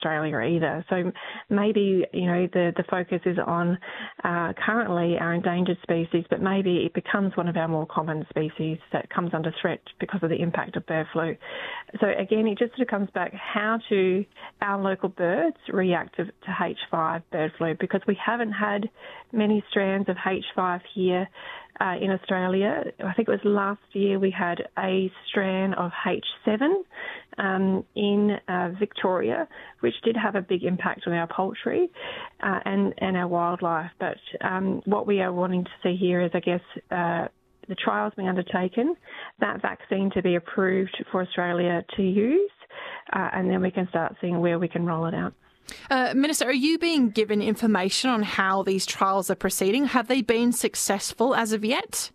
Australia either. So maybe, the focus is on currently our endangered species, but maybe it becomes one of our more common species that comes under threat because of the impact of bird flu. So again, it just sort of comes back how do our local birds react to H5 bird flu, because we haven't had many strands of H5 here in Australia. I think it was last year we had a strand of H7 in Victoria, which did have a big impact on our poultry and our wildlife. But what we are wanting to see here is, I guess, the trials being undertaken, that vaccine to be approved for Australia to use, and then we can start seeing where we can roll it out. Minister, are you being given information on how these trials are proceeding? Have they been successful as of yet?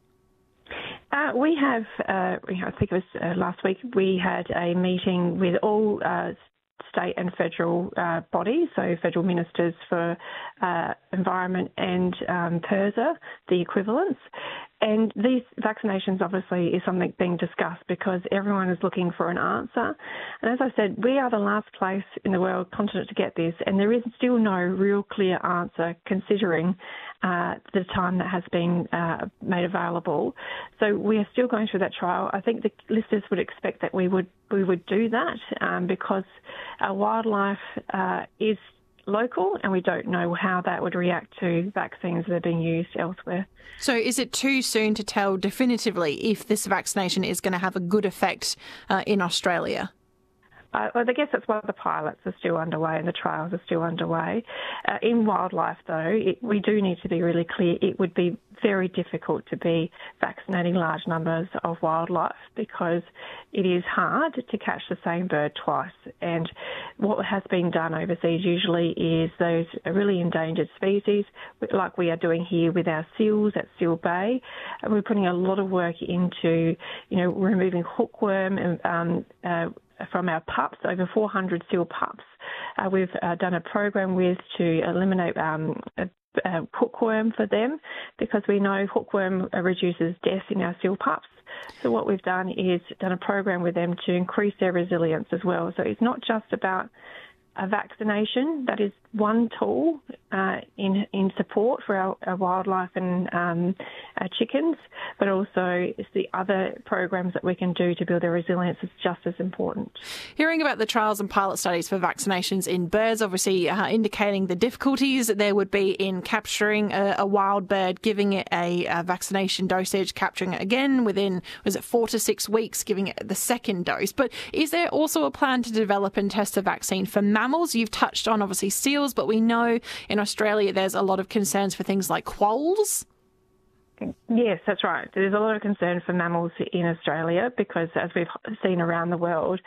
We have, I think it was last week, we had a meeting with all state and federal bodies, so federal ministers for environment and PIRSA, the equivalents. And these vaccinations obviously is something being discussed because everyone is looking for an answer. And as I said, we are the last place in the world continent to get this, and there is still no real clear answer considering the time that has been made available. So we are still going through that trial. I think the listeners would expect that we would do that because our wildlife is local and we don't know how that would react to vaccines that are being used elsewhere. So is it too soon to tell definitively if this vaccination is going to have a good effect in Australia? Well, I guess that's why the pilots are still underway and the trials are still underway. In wildlife, though, we do need to be really clear. It would be very difficult to be vaccinating large numbers of wildlife because it is hard to catch the same bird twice. And what has been done overseas usually is those really endangered species, like we are doing here with our seals at Seal Bay. And we're putting a lot of work into, removing hookworm and from our pups, over 400 seal pups. We've done a program to eliminate hookworm for them because we know hookworm reduces death in our seal pups. So what we've done is done a program with them to increase their resilience as well. So it's not just about a vaccination. That is one tool in support for our wildlife and our chickens, but also it's the other programs that we can do to build their resilience is just as important. Hearing about the trials and pilot studies for vaccinations in birds, obviously indicating the difficulties there would be in capturing a wild bird, giving it a vaccination dosage, capturing it again within, 4 to 6 weeks, giving it the second dose. But is there also a plan to develop and test a vaccine for mammals? You've touched on, obviously, seals, but we know in Australia there's a lot of concerns for things like quolls. Yes, that's right. There's a lot of concern for mammals in Australia because, as we've seen around the world,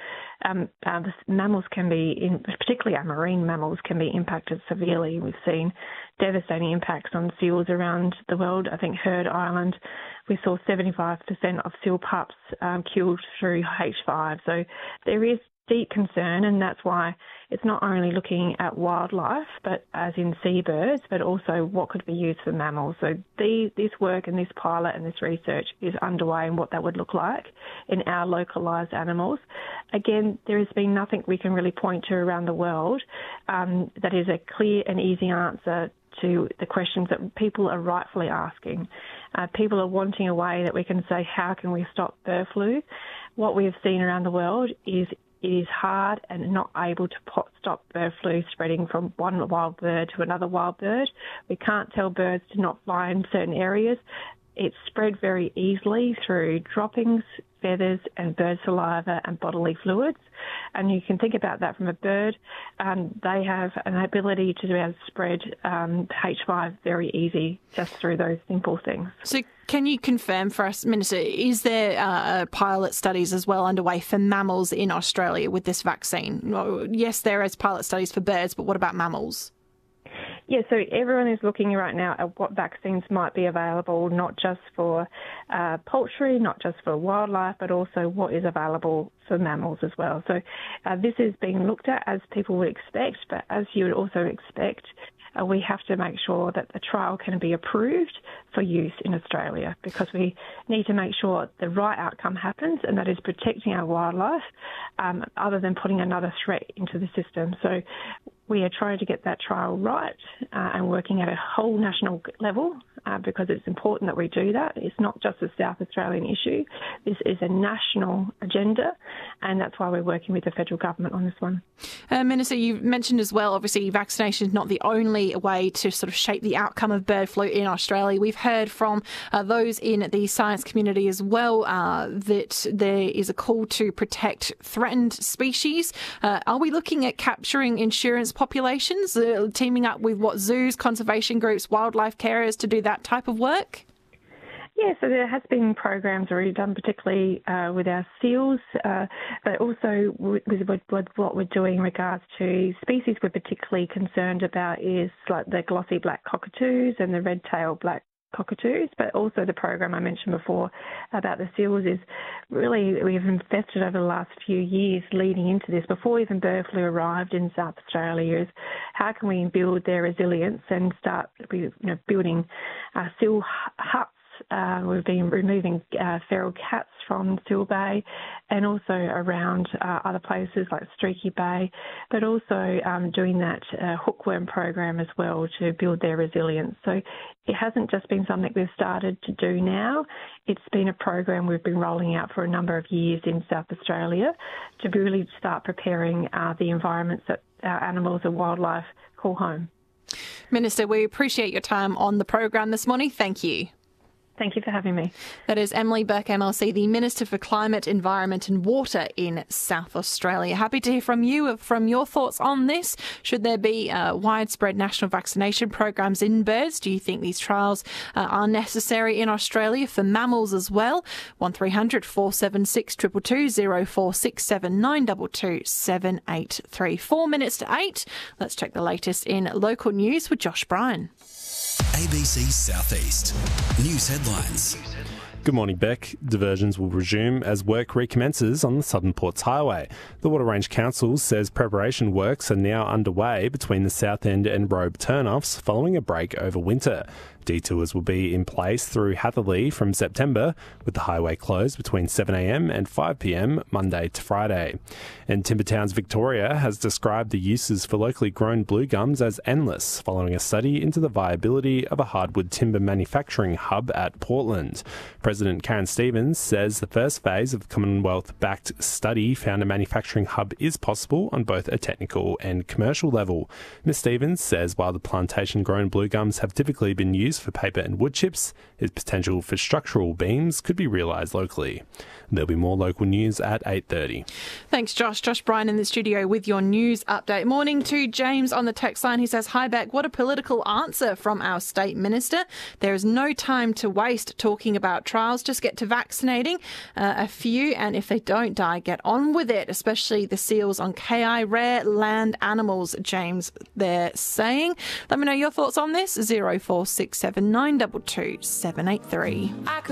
mammals can be, particularly our marine mammals, can be impacted severely. We've seen devastating impacts on seals around the world. I think Heard Island, we saw 75% of seal pups killed through H5. So there is deep concern, and that's why it's not only looking at wildlife, but as in seabirds, but also what could be used for mammals. So this work and this pilot and this research is underway and what that would look like in our localised animals. Again, there has been nothing we can really point to around the world that is a clear and easy answer to the questions that people are rightfully asking. People are wanting a way that we can say, how can we stop bird flu? What we've seen around the world is it is hard and not able to stop bird flu spreading from one wild bird to another wild bird. We can't tell birds to not fly in certain areas. It's spread very easily through droppings, feathers and bird saliva and bodily fluids. And you can think about that from a bird. They have an ability to be able to spread H5 very easy just through those simple things. So can you confirm for us, Minister, is there pilot studies as well underway for mammals in Australia with this vaccine? Yes, there is pilot studies for birds, but what about mammals? Yeah, so everyone is looking right now at what vaccines might be available, not just for poultry, not just for wildlife, but also what is available for mammals as well. So this is being looked at as people would expect, but as you would also expect, we have to make sure that the trial can be approved for use in Australia, because we need to make sure the right outcome happens, and that is protecting our wildlife other than putting another threat into the system. So we are trying to get that trial right and working at a whole national level because it's important that we do that. It's not just a South Australian issue. This is a national agenda, and that's why we're working with the federal government on this one. Minister, you've mentioned as well, obviously, vaccination is not the only way to sort of shape the outcome of bird flu in Australia. We've heard from those in the science community as well that there is a call to protect threatened species. Are we looking at capturing insurance populations, teaming up with zoos, conservation groups, wildlife carers to do that type of work? Yeah, so there has been programs already done, particularly with our seals, but also with what we're doing in regards to species we're particularly concerned about is like the glossy black cockatoos and the red-tailed black cockatoos, but also the program I mentioned before about the seals is really, we've invested over the last few years leading into this, before even bird flu arrived in South Australia, is how can we build their resilience and start building seal huts. We've been removing feral cats from Seal Bay and also around other places like Streaky Bay, but also doing that hookworm program as well to build their resilience. So it hasn't just been something we've started to do now. It's been a program we've been rolling out for a number of years in South Australia to really start preparing the environments that our animals and wildlife call home. Minister, we appreciate your time on the program this morning. Thank you. Thank you for having me. That is Emily Burke MLC, the Minister for Climate, Environment and Water in South Australia. Happy to hear from you, from your thoughts on this. Should there be widespread national vaccination programs in birds? Do you think these trials are necessary in Australia for mammals as well? 1300 476 222 0467 922 783. 4 minutes to 8. Let's check the latest in local news with Josh Bryan. ABC Southeast. News headlines. Good morning, Beck. Diversions will resume as work recommences on the Southern Ports Highway. The Water Range Council says preparation works are now underway between the South End and Robe turnoffs following a break over winter. Detours will be in place through Hatherleigh from September, with the highway closed between 7am and 5pm Monday to Friday. And Timbertowns Victoria has described the uses for locally grown blue gums as endless, following a study into the viability of a hardwood timber manufacturing hub at Portland. President Karen Stevens says the first phase of the Commonwealth-backed study found a manufacturing hub is possible on both a technical and commercial level. Ms Stevens says while the plantation-grown blue gums have typically been used for paper and wood chips, its potential for structural beams could be realised locally. There'll be more local news at 8:30. Thanks, Josh. Josh Bryan in the studio with your news update. Morning to James on the text line. He says, "Hi, Beck. What a political answer from our state minister. There is no time to waste talking about trials. Just get to vaccinating a few, and if they don't die, get on with it, especially the seals on KI, rare land animals," James there saying. Let me know your thoughts on this. 0467 922 783.